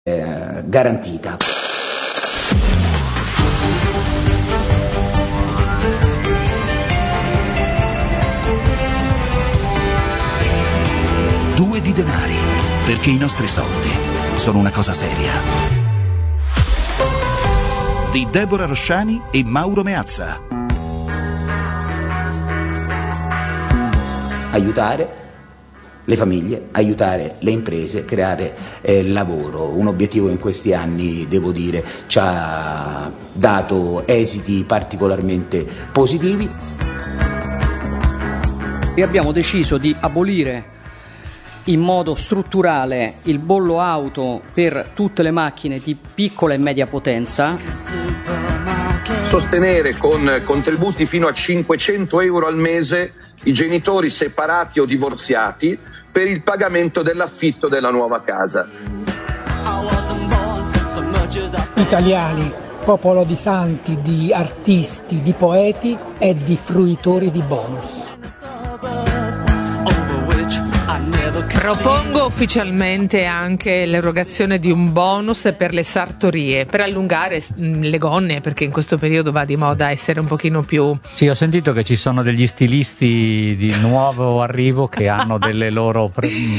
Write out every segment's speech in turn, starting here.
garantita. Due di denari, perché i nostri soldi sono una cosa seria. Di Deborah Rosciani e Mauro Meazza. Aiutare le famiglie, aiutare le imprese, creare lavoro. Un obiettivo in questi anni, devo dire, ci ha dato esiti particolarmente positivi. E abbiamo deciso di abolire in modo strutturale il bollo auto per tutte le macchine di piccola e media potenza. Sostenere con contributi fino a 500 euro al mese i genitori separati o divorziati per il pagamento dell'affitto della nuova casa. Italiani, popolo di santi, di artisti, di poeti e di fruitori di bonus. Propongo ufficialmente anche l'erogazione di un bonus per le sartorie, per allungare le gonne, perché in questo periodo va di moda essere un pochino più... Sì, ho sentito che ci sono degli stilisti di nuovo arrivo che hanno delle loro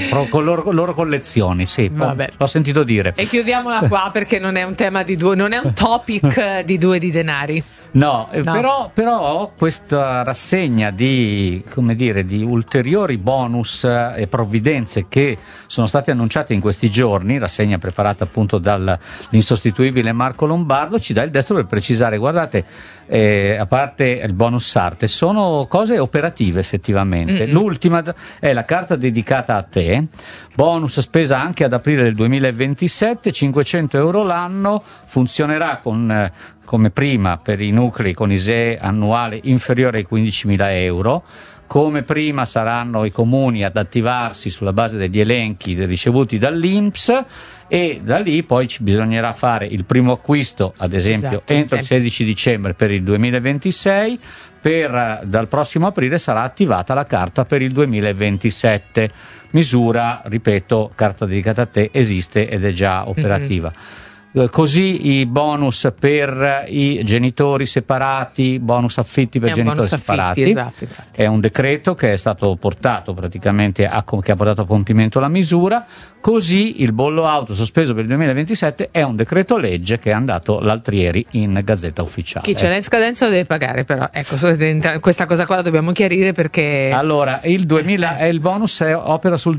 collezioni, sì, vabbè. L'ho sentito dire. E chiudiamola qua perché non è un tema di due, non è un topic di due di denari. No. Però questa rassegna di ulteriori bonus e provvidenze che sono state annunciate in questi giorni, rassegna preparata appunto dall'insostituibile Marco Lombardo, ci dà il destro per precisare, guardate, a parte il bonus arte, sono cose operative effettivamente. L'ultima è la carta dedicata a te, bonus spesa anche ad aprile del 2027, 500 euro l'anno, funzionerà come prima per i nuclei con ISEE annuale inferiore ai 15.000 euro. Come prima saranno i comuni ad attivarsi sulla base degli elenchi ricevuti dall'INPS e da lì poi ci bisognerà fare il primo acquisto, ad esempio, entro il 16 dicembre per il 2026, dal prossimo aprile sarà attivata la carta per il 2027. Misura, ripeto, carta dedicata a te esiste ed è già operativa. Così i bonus per i genitori separati, bonus affitti per genitori separati, esatto, è un decreto che è stato portato praticamente che ha portato a compimento la misura. Così il bollo auto sospeso per il 2027 è un decreto legge che è andato l'altro ieri in Gazzetta Ufficiale. Chi ce l'ha in scadenza lo deve pagare, però ecco, questa cosa qua la dobbiamo chiarire perché allora il bonus opera sul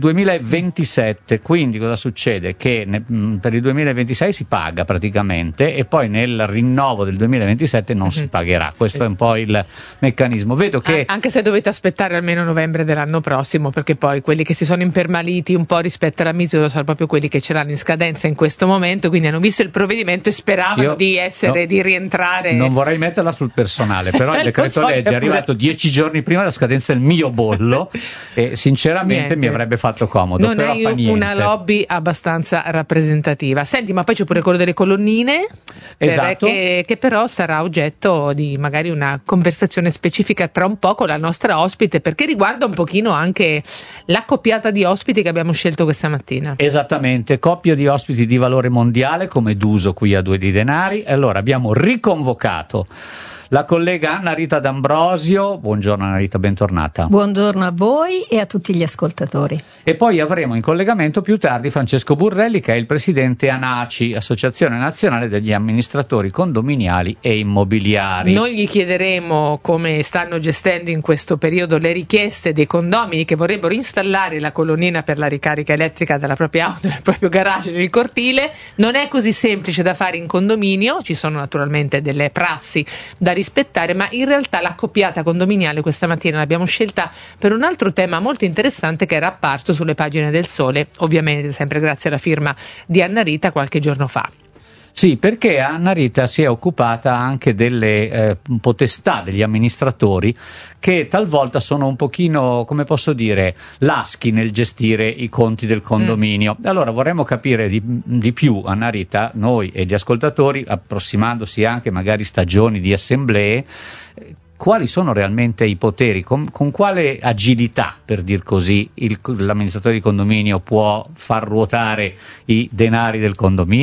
2027, quindi cosa succede? Che per il 2026 si paga praticamente e poi nel rinnovo del 2027 non si pagherà. Questo è un po' il meccanismo. Vedo che anche se dovete aspettare almeno novembre dell'anno prossimo, perché poi quelli che si sono impermaliti un po' rispetto alla misura sono proprio quelli che ce l'hanno in scadenza in questo momento, quindi hanno visto il provvedimento e speravano di rientrare. Non vorrei metterla sul personale, però il decreto legge è arrivato 10 giorni prima della scadenza del mio bollo e sinceramente mi avrebbe fatto comodo. Non però hai una lobby abbastanza rappresentativa. Senti, ma poi c'è pure quello delle colonnine, esatto, che però sarà oggetto di magari una conversazione specifica tra un po' con la nostra ospite, perché riguarda un pochino anche l'accoppiata di ospiti che abbiamo scelto questa mattina. Esattamente, coppia di ospiti di valore mondiale come d'uso qui a Due di Denari. E allora abbiamo riconvocato la collega Anna Rita D'Ambrosio. Buongiorno Anna Rita, bentornata. Buongiorno a voi e a tutti gli ascoltatori. E poi avremo in collegamento più tardi Francesco Burrelli, che è il presidente ANACI, Associazione Nazionale degli Amministratori Condominiali e Immobiliari. Noi gli chiederemo come stanno gestendo in questo periodo le richieste dei condomini che vorrebbero installare la colonnina per la ricarica elettrica della propria auto nel proprio garage, nel cortile. Non è così semplice da fare in condominio, ci sono naturalmente delle prassi da rispettare, ma in realtà l'accoppiata condominiale questa mattina l'abbiamo scelta per un altro tema molto interessante che era apparso sulle pagine del Sole, ovviamente sempre grazie alla firma di Anna Rita qualche giorno fa. Sì, perché Anna Rita si è occupata anche delle potestà degli amministratori che talvolta sono un pochino, come posso dire, laschi nel gestire i conti del condominio. Allora vorremmo capire di più, Anna Rita, noi e gli ascoltatori, approssimandosi anche magari stagioni di assemblee, quali sono realmente i poteri, con quale agilità, per dir così, l'amministratore di condominio può far ruotare i denari del condominio?